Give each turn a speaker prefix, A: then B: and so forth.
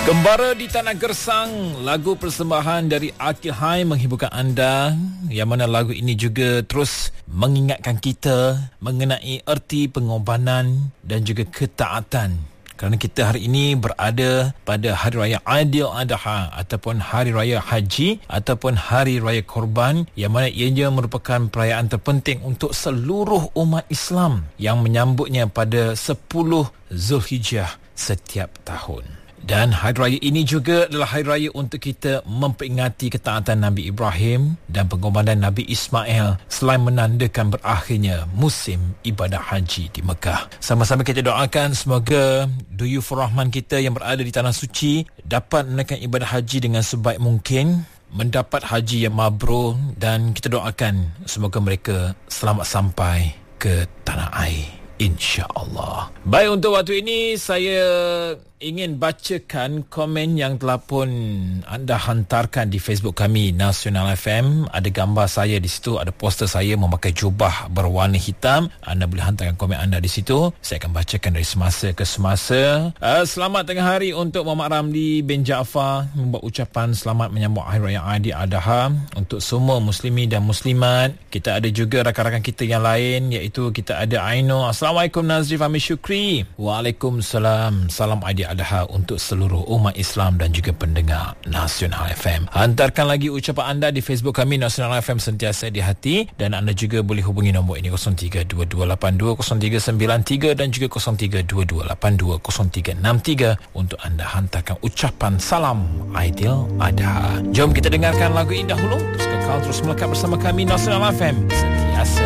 A: Gembara di Tanah Gersang, lagu persembahan dari Akil Hai menghiburkan anda, yang mana lagu ini juga terus mengingatkan kita mengenai erti pengorbanan dan juga ketaatan. Kerana kita hari ini berada pada Hari Raya Aidil-Adha ataupun Hari Raya Haji ataupun Hari Raya Korban, yang mana ianya merupakan perayaan terpenting untuk seluruh umat Islam yang menyambutnya pada 10 Zulhijjah setiap tahun. Dan hari raya ini juga adalah hari raya untuk kita memperingati ketaatan Nabi Ibrahim dan pengorbanan Nabi Ismail selain menandakan berakhirnya musim ibadah haji di Mekah. Sama-sama kita doakan semoga duyufur rahman kita yang berada di Tanah Suci dapat menunaikan ibadah haji dengan sebaik mungkin, mendapat haji yang mabrur, dan kita doakan semoga mereka selamat sampai ke tanah air, insya-Allah. Baik, untuk waktu ini saya ingin bacakan komen yang telah pun anda hantarkan di Facebook kami Nasional FM. Ada gambar saya di situ, ada poster saya memakai jubah berwarna hitam. Anda boleh hantarkan komen anda di situ. Saya akan bacakan dari semasa ke semasa. Selamat tengah hari untuk Muhammad Ramli bin Jaafar, membuat ucapan selamat menyambut Hari Raya Aidil-Adha untuk semua muslimin dan muslimat. Kita ada juga rakan-rakan kita yang lain, iaitu kita ada Aino. Assalamualaikum Nazri Fahmi Syukri. Waalaikumsalam. Salam Aidil-Adha untuk seluruh umat Islam dan juga pendengar Nasional FM. Hantarkan lagi ucapan anda di Facebook kami Nasional FM sentiasa di hati, dan anda juga boleh hubungi nombor ini 0322820393 dan juga 0322820363 untuk anda hantarkan ucapan salam Aidil-Adha. Jom kita dengarkan lagu ini dahulu. Terus kekal terus melekat bersama kami Nasional FM.